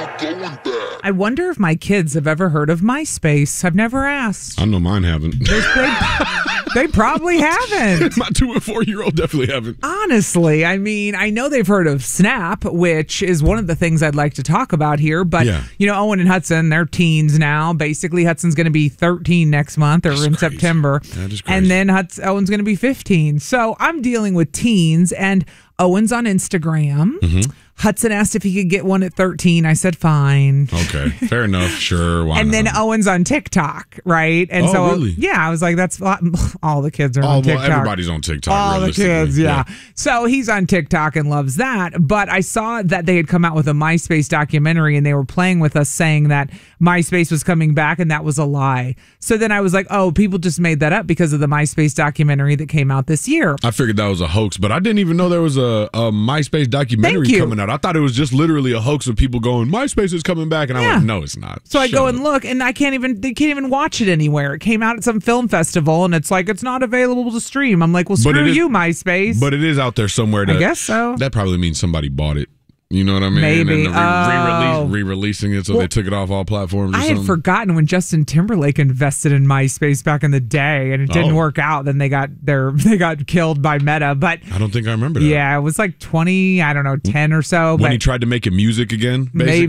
I wonder if my kids have ever heard of MySpace. I've never asked. I know mine haven't. They probably haven't. My 2 and 4-year-old definitely haven't. Honestly, I mean, I know they've heard of Snap, which is one of the things I'd like to talk about here. But, Owen and Hudson, they're teens now. Basically, Hudson's going to be 13 next month or in September. That is crazy. And then Owen's going to be 15. So I'm dealing with teens, and Owen's on Instagram. Mm-hmm. Hudson asked if he could get one at 13. I said, fine. Okay, fair enough. Sure. Why and not? then Owen's on TikTok, right? And really? Yeah, I was like, that's all the kids are on TikTok. Well, everybody's on TikTok. All the kids, yeah. So he's on TikTok and loves that. But I saw that they had come out with a MySpace documentary, and they were playing with us saying that MySpace was coming back, and that was a lie. So then I was like, oh, people just made that up because of the MySpace documentary that came out this year. I figured that was a hoax, but I didn't even know there was a MySpace documentary coming out. I thought it was just literally a hoax of people going, MySpace is coming back, and I went, no, it's not. So I go and look, and they can't even watch it anywhere. It came out at some film festival, and it's like, it's not available to stream. I'm like, well, screw you, MySpace. But it is out there somewhere. I guess so. That probably means somebody bought it. You know what I mean? Maybe. And re-releasing it, so they took it off all platforms. I had forgotten when Justin Timberlake invested in MySpace back in the day, and it didn't work out. Then they got killed by Meta. But I don't think I remember that. Yeah, it was like 10 or so. When he tried to make it music again, basically.